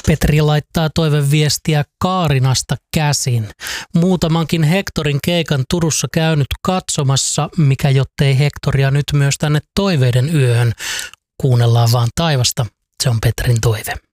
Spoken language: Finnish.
Petri laittaa toiveviestiä Kaarinasta käsin. Muutamankin Hectorin keikan Turussa käynyt katsomassa, mikä jottei Hectoria nyt myös tänne toiveiden yöhön. Kuunnellaan vaan taivasta. Se on Petrin toive.